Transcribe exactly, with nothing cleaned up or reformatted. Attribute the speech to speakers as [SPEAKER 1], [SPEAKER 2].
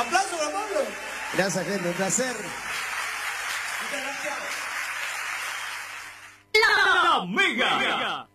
[SPEAKER 1] Aplauso para Pablo.
[SPEAKER 2] Gracias, gente, un placer.
[SPEAKER 1] Muchas gracias.
[SPEAKER 3] La Mega.